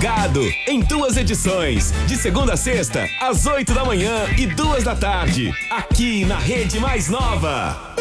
Plugado, em 2 edições, de segunda a sexta, às 8 da manhã e 2 da tarde, aqui na Rede Mais Nova.